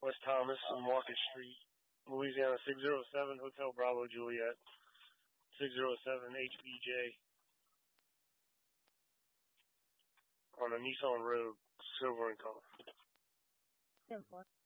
West Thomas and Market Street, Louisiana 607, Hotel Bravo Juliet, 607 HBJ, on a Nissan Rogue, silver in color. 10-4.